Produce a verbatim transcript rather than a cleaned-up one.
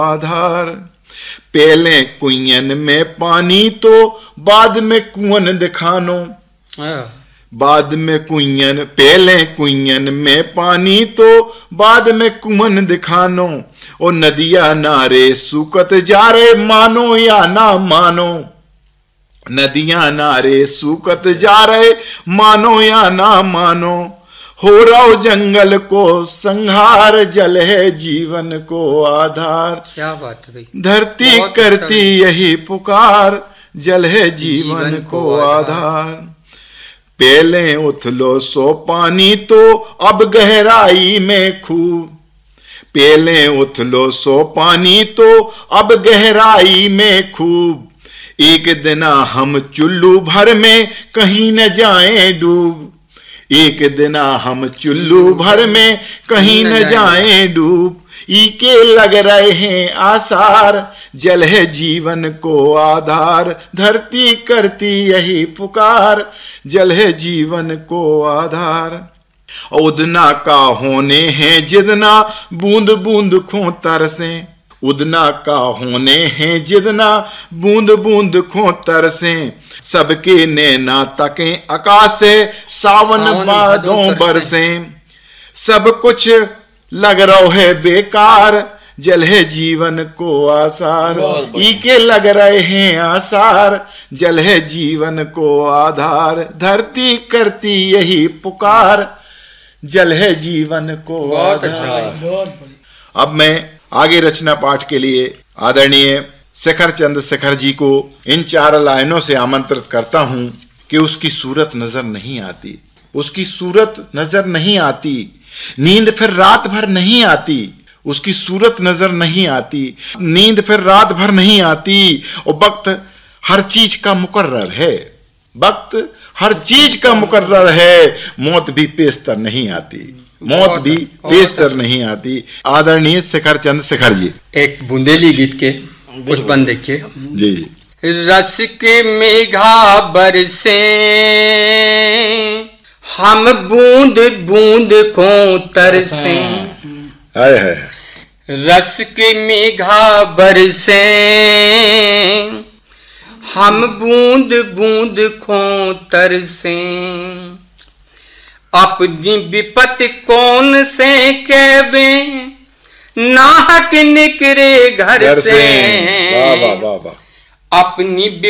आधार। पहले कुएं में पानी तो बाद में कुआं दिखानो, बाद में कुएं, पहले कुएं में पानी तो बाद में कुआं दिखानो। और नदिया नारे सूकत जा रहे, मानो या ना मानो। नदियां नारे सूकत जा रहे, मानो या ना मानो। हो रहा जंगल को संहार, जल है जीवन को आधार। क्या बात है भाई, धरती करती यही पुकार, जल है जीवन, जीवन को, को आधार। पहले उथलो सो पानी तो अब गहराई में खूब, पहले उथलो सो पानी तो अब गहराई में खूब। एक दिना हम चुल्लू भर में कहीं न जाएं डूब, एक दिना हम चुल्लू भर में कहीं न जाएं डूब। ईके लग रहे हैं आसार, जल है जीवन को आधार। धरती करती यही पुकार, जल है जीवन को आधार। उदना का होने हैं जितना बूंद बूंद खो तरसे, उदना का होने हैं जितना बूंद बूंद खो तरसे। सबके नैना तकें आकाश से सावन बादों बरसे। सब कुछ लग रहा है बेकार, जल है जीवन को आसार। ईके लग रहे हैं आसार, जल है जीवन को आधार। धरती करती यही पुकार, जल है जीवन को आधार। अब मैं आगे रचना पाठ के लिए आदरणीय शेखर चंद शेखर जी को इन चार लाइनों से आमंत्रित करता हूं कि उसकी सूरत नजर नहीं आती, उसकी सूरत नजर नहीं आती, नींद फिर रात भर नहीं आती, उसकी सूरत नजर नहीं आती, नींद फिर रात भर नहीं आती। और वक्त हर चीज का मुकर्रर है, वक्त हर चीज का मुकर्रर है, मौत भी पेशतर नहीं आती, मौत भी पेशतर नहीं आती। आदरणीय शेखर चंद शेखर जी। एक बुंदेली गीत के कुछ बंद देखिए जी। रस के मेघा बरसे, हम बूंद बूंद को तरसे। हाय हाय। रस के मेघा बरसे, हम बूंद बूंद को तरसे। अपनी विपत्ति कौन से कहबे, नाहक निकरे घर, घर से, से। वाह वाह वाह वाह। अपनी